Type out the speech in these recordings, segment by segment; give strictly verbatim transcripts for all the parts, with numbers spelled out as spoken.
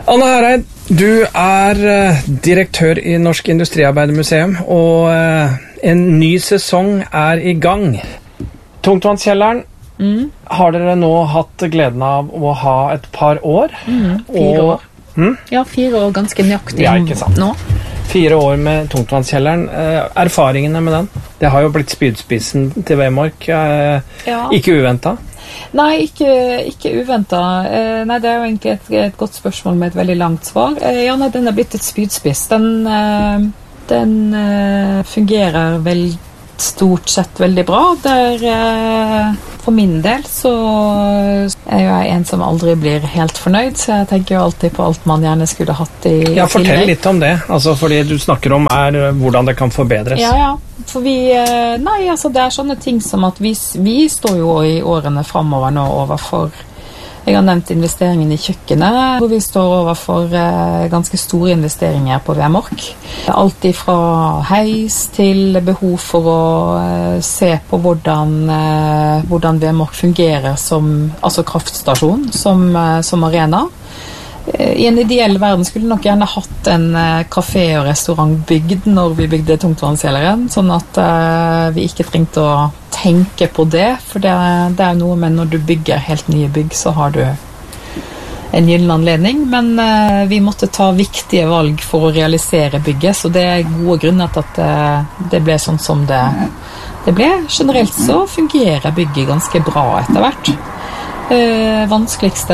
Anne Hereid, du er direktør i Norsk Industriarbeidermuseum, og en ny sesong er i gang. Tungtvannskjelleren mm. har dere nå hatt gleden av å ha et par år. Mm, fire og, år. Mm? Ja, fire år ganske nøyaktig ja, ikke sant. Nå. Fire år med Tungtvannskjelleren. Erfaringene med den? Det har jo blitt spydspissen til Vemork. Ja. Ikke uventet? Nei, ikke, ikke uventet. Eh, nei, det er jo egentlig et, et godt spørsmål med et veldig langt svar. Eh, ja, nei, den er blitt et spydspiss. Den, eh, den eh, fungerer vel stort sett veldig bra. Der, eh, for min del så er jo jeg en som aldri blir helt fornøyd, så jeg tenker jo alltid på alt man gjerne skulle hatt i Ja, fortell tillegg. Litt om det. Altså, fordi du snakker om er hvordan det kan forbedres. Ja, ja. For vi, nei, altså det er sånne ting som at vi, vi står jo i årene fremover nå overfor, jeg har nevnt investeringen i kjøkkenet, hvor vi står overfor eh, ganske store investeringer på Vemork. Alt ifra heis til behov for å eh, se på hvordan, eh, hvordan Vemork fungerer som altså kraftstasjon, som, eh, som arena. I en ideell verden skulle nok gjerne hatt en kafé og restaurant bygd når vi bygde Tungtvannskjelleren, sånn at uh, vi ikke trengte å tenke på det, for det, det er noe med når du bygger helt nye bygg, så har du en gyllen anledning, men uh, vi måtte ta viktige valg for å realisere bygget, så det er gode grunner til at uh, det ble sånn som det, det ble. Generelt så fungerer bygget ganske bra etter hvert. Uh, vanskeligste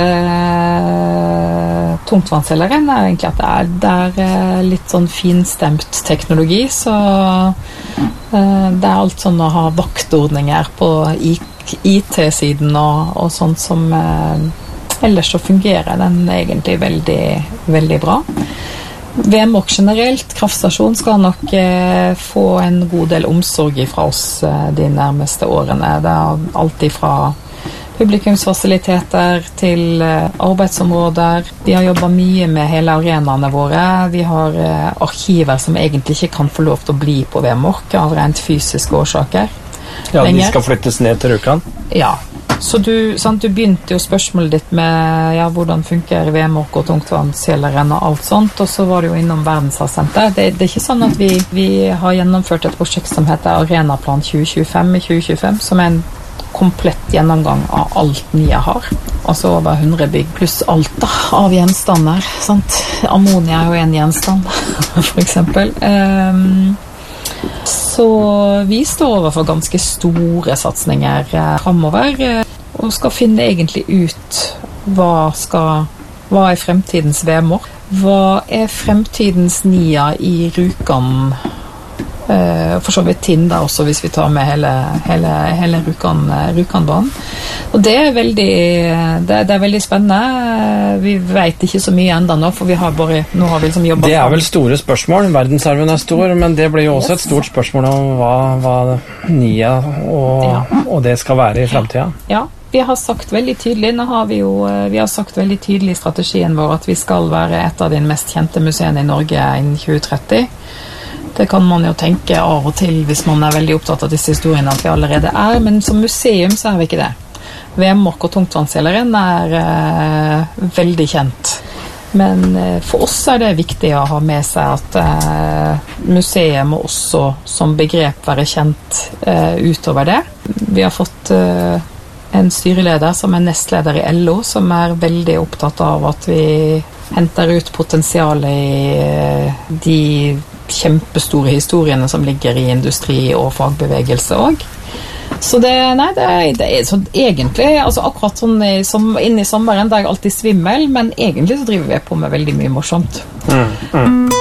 uh, tungtvannskjelleren er egentlig at det er, det er uh, litt sånn finstemt teknologi, så uh, det er alt sånn å ha vaktordninger på I T-siden og, og sånt som uh, ellers så fungerer den egentlig veldig, veldig bra. Vemork generelt, kraftstasjon, skal nok uh, få en god del omsorg fra oss uh, de nærmeste årene. Det er alltid fra publikumsfasiliteter til arbeidsområder. Vi har jobbet mye med hele arenaene våre. Vi har arkiver som egentlig ikke kan få lov til å bli på Vemork av rent fysiske årsaker. Ja, de skal flyttes ned til Rjukan? Ja. Så du, sant, du begynte jo spørsmålet ditt med ja, hvordan funker Vemork og Tungtvannskjelleren og alt sånt, og så var det jo innom Verdensarvsenteret. Det, det er ikke sånn at vi, vi har gjennomført et prosjekt som heter Arenaplan tjue tjuefem i tjue tjuefem, som er en komplett gjennomgang av alt nye har. Altså over hundre bygg, pluss alt da, av gjenstander. Sant? Ammonia er jo en gjenstand, for eksempel. Um, så vi står overfor ganske store satsninger eh, fremover, eh, og skal finne egentlig ut hva, skal, hva er fremtidens Vemork. Hva er fremtidens Nia i Rjukan? For så vidt Tinda også, hvis vi tar med hele, hele, hele Rjukan, Rjukanbanen. Og det er, veldig, det, det er veldig spennende. Vi vet ikke så mye enda nå, for vi har bare, nå har vi liksom jobbet. Det er vel store spørsmål. Verdensarven er stor, men det blir jo også et stort spørsmål om hva, hva Nia og, ja. og det skal være i fremtiden. Ja, vi har sagt veldig tydelig, nå har vi jo vi har sagt veldig tydelig i strategien vår at vi skal være et av de mest kjente museene i Norge innen tjue tretti. Det kan man jo tenke av og til hvis man er veldig opptatt av disse historiene at vi allerede er, men som museum så er vi ikke det. Vemork og Tungtvannskjelleren er eh, veldig kjent. Men eh, for oss er det viktig å ha med seg at eh, museet må også som begrep være kjent eh, utover det. Vi har fått eh, en styreleder som er nestleder i L O, som er veldig opptatt av at vi henter ut potensialet i de kjempestore historiene som ligger i industri og fagbevegelse også. Så det, nei, det, det er så egentlig, altså akkurat sånn i, som, inn i sommeren, det er alltid svimmel, men egentlig så driver vi på med veldig mye morsomt. Mm, mm.